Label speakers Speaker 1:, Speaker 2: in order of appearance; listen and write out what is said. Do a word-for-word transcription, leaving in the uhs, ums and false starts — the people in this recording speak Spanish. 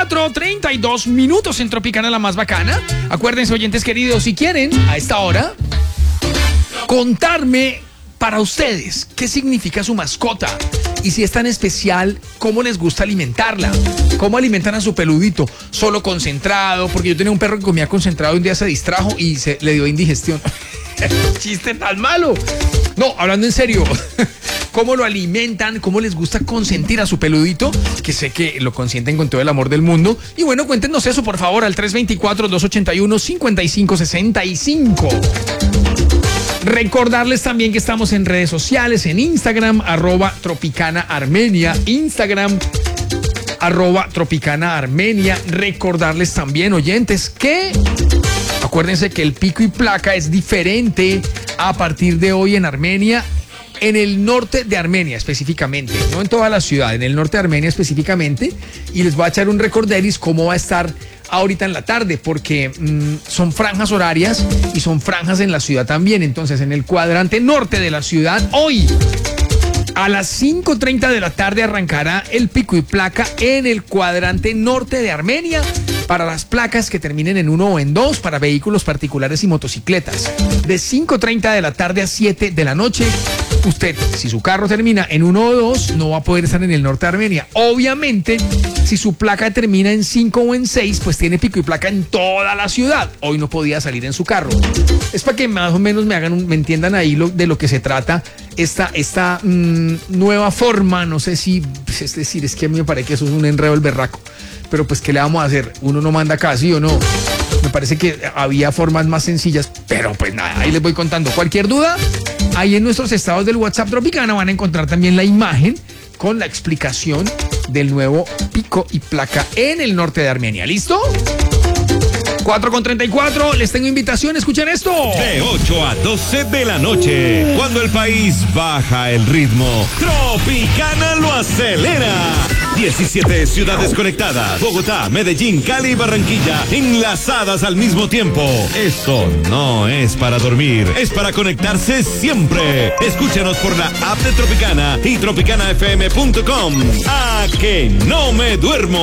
Speaker 1: cuatro, treinta y dos minutos en Tropicana, la más bacana. Acuérdense, oyentes queridos, si quieren, a esta hora, contarme para ustedes qué significa su mascota. Y si es tan especial, ¿cómo les gusta alimentarla? ¿Cómo alimentan a su peludito? ¿Solo concentrado? Porque yo tenía un perro que comía concentrado y un día se distrajo y se le dio indigestión. Chiste tan malo. No, hablando en serio. ¿Cómo lo alimentan? ¿Cómo les gusta consentir a su peludito? Que sé que lo consienten con todo el amor del mundo. Y bueno, cuéntenos eso, por favor, al tres dos cuatro, dos ocho uno, cinco cinco seis cinco. Recordarles también que estamos en redes sociales, en Instagram, arroba Tropicana Armenia, Instagram, arroba Tropicana Armenia. Recordarles también, oyentes, que acuérdense que el pico y placa es diferente a partir de hoy en Armenia, en el norte de Armenia específicamente, no en toda la ciudad, en el norte de Armenia específicamente, y les voy a echar un recorderis cómo va a estar ahorita en la tarde, porque mmm, son franjas horarias y son franjas en la ciudad también. Entonces, en el cuadrante norte de la ciudad, hoy a las cinco treinta de la tarde arrancará el pico y placa en el cuadrante norte de Armenia para las placas que terminen en uno o en dos para vehículos particulares y motocicletas. De cinco treinta de la tarde a siete de la noche, usted, si su carro termina en uno o dos, no va a poder estar en el norte de Armenia. Obviamente, si su placa termina en cinco o en seis, pues tiene pico y placa en toda la ciudad. Hoy no podía salir en su carro. Es para que más o menos me hagan, un, me entiendan ahí lo, de lo que se trata esta, esta mmm, nueva forma. No sé si, pues es decir, es que a mí me parece que eso es un enredo el berraco. Pero pues, ¿qué le vamos a hacer? Uno no manda casi o no. Me parece que había formas más sencillas, pero pues nada, ahí les voy contando. Cualquier duda, ahí en nuestros estados del WhatsApp Tropicana van a encontrar también la imagen con la explicación del nuevo pico y placa en el norte de Armenia. ¿Listo? cuatro con treinta y cuatro, les tengo invitación, escuchen esto.
Speaker 2: De ocho a doce de la noche, cuando el país baja el ritmo, Tropicana lo acelera. diecisiete ciudades conectadas, Bogotá, Medellín, Cali y Barranquilla, enlazadas al mismo tiempo. Eso no es para dormir, es para conectarse siempre. Escúchanos por la app de Tropicana y tropicana f m punto com. ¡A que no me duermo!